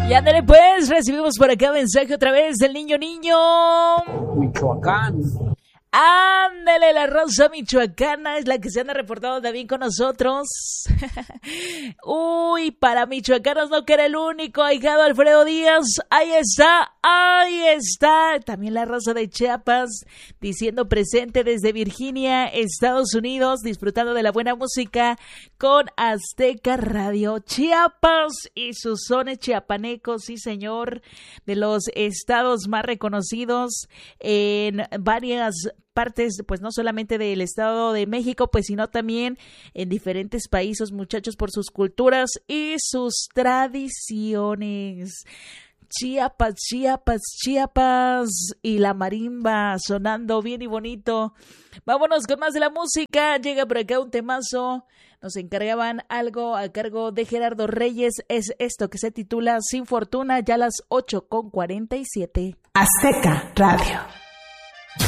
Y ándale pues, recibimos por acá mensaje otra vez del niño. Michoacán. Ándale, la raza michoacana es la que se anda reportando también con nosotros. Uy, para michoacanos no que era el único, ahijado Alfredo Díaz. Ahí está, ahí está. También la raza de Chiapas, diciendo presente desde Virginia, Estados Unidos, disfrutando de la buena música con Azteca Radio. Chiapas y sus sones chiapanecos, sí señor, de los estados más reconocidos en varias partes, pues no solamente del Estado de México, pues sino también en diferentes países, muchachos, por sus culturas y sus tradiciones. Chiapas, Chiapas, Chiapas y la marimba sonando bien y bonito. Vámonos con más de la música. Llega por acá un temazo. Nos encargaban algo a cargo de Gerardo Reyes. Es esto que se titula Sin Fortuna, ya a las 8:47. Azteca Radio.